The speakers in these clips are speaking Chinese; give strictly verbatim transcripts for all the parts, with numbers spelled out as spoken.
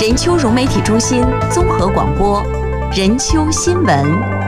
任丘融媒体中心综合广播，任丘新闻。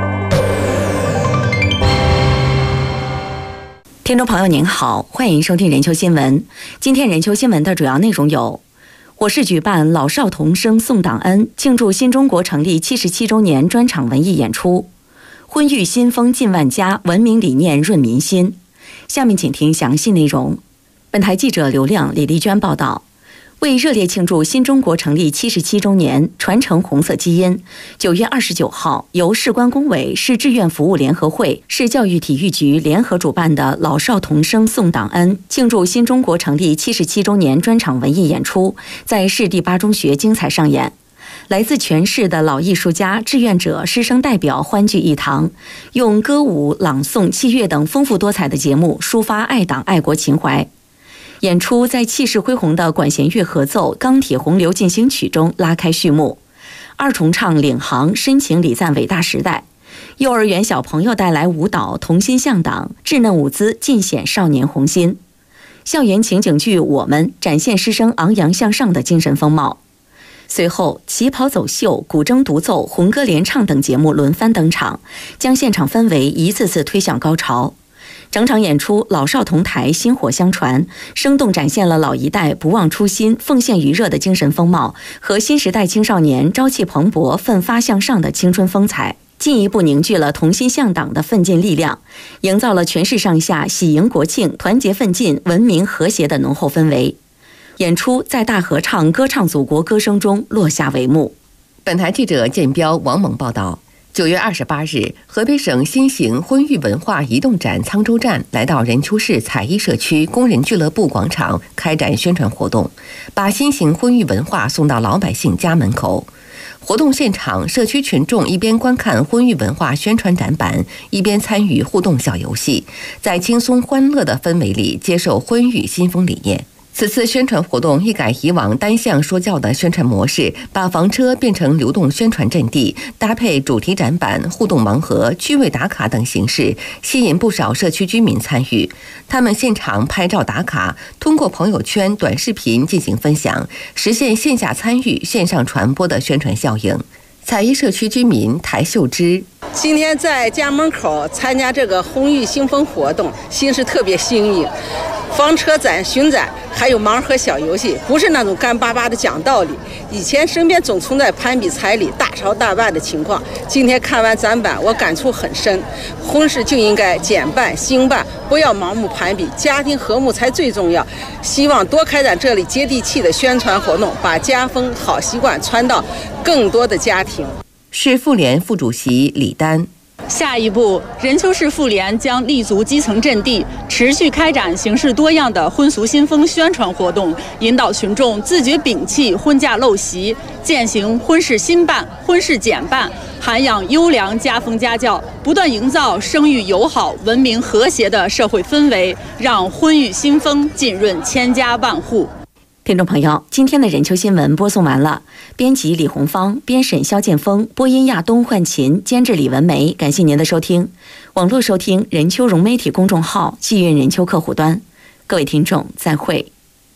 听众朋友您好，欢迎收听任丘新闻。今天任丘新闻的主要内容有：我市举办老少同声颂党恩，庆祝新中国成立七十七周年专场文艺演出；婚育新风近万家，文明理念润民心。下面请听详细内容。本台记者刘亮、李丽娟报道。为热烈庆祝新中国成立七十七周年，传承红色基因，九月二十九号，由市关工委、市志愿服务联合会、市教育体育局联合主办的老少同声颂党恩，庆祝新中国成立七十七周年专场文艺演出，在市第八中学精彩上演。来自全市的老艺术家、志愿者、师生代表欢聚一堂，用歌舞、朗诵、器乐等丰富多彩的节目抒发爱党爱国情怀。演出在气势恢宏的管弦乐合奏《钢铁洪流进行曲》中拉开序幕，二重唱领航，深情礼赞伟大时代。幼儿园小朋友带来舞蹈《同心向党》，稚嫩舞姿尽显少年红心。校园情景剧《我们》展现师生昂扬向上的精神风貌。随后，旗袍走秀、古筝独奏、红歌联唱等节目轮番登场，将现场氛围一次次推向高潮。整场演出老少同台，薪火相传，生动展现了老一代不忘初心、奉献余热的精神风貌和新时代青少年朝气蓬勃、奋发向上的青春风采，进一步凝聚了同心向党的奋进力量，营造了全市上下喜迎国庆、团结奋进、文明和谐的浓厚氛围。演出在大合唱、歌唱祖国歌声中落下帷幕。 本台记者建彪、王猛报道。九月二十八日，河北省新型婚育文化移动展沧州站来到任丘市彩一社区工人俱乐部广场开展宣传活动，把新型婚育文化送到老百姓家门口。活动现场，社区群众一边观看婚育文化宣传展板，一边参与互动小游戏，在轻松欢乐的氛围里接受婚育新风理念。此次宣传活动一改以往单向说教的宣传模式，把房车变成流动宣传阵地，搭配主题展板、互动盲盒、趣味打卡等形式，吸引不少社区居民参与。他们现场拍照打卡，通过朋友圈、短视频进行分享，实现线下参与、线上传播的宣传效应。彩一社区居民台秀芝： 今天在家门口参加这个婚育新风活动，心是特别新颖。房车展、巡展，还有盲盒小游戏，不是那种干巴巴的讲道理。以前身边总存在攀比彩礼、大操大办的情况，今天看完展板，我感触很深。婚事就应该简办、兴办，不要盲目攀比，家庭和睦才最重要。希望多开展这类接地气的宣传活动，把家风好习惯传到更多的家庭。 市妇联副主席李丹： 下一步，任丘市妇联将立足基层阵地，持续开展形式多样的婚俗新风宣传活动，引导群众自觉摒弃婚嫁陋习，践行婚事新办、婚事简办，涵养优良家风家教，不断营造生育友好、文明和谐的社会氛围，让婚育新风浸润千家万户。 听众朋友，今天的任丘新闻播送完了，编辑李红芳，编审肖建峰，播音亚东、焕琴，监制李文梅。感谢您的收听。网络收听任丘融媒体公众号、纪韵任丘客户端。各位听众，再会。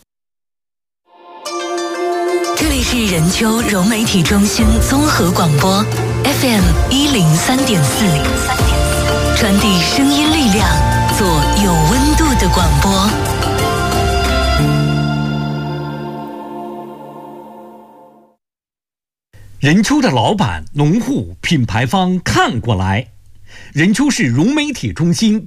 这里是任丘融媒体中心综合广播 F M 一零三点四，传递声音力量，做有温度的广播。 任丘的老板、农户、品牌方看过来，任丘市融媒体中心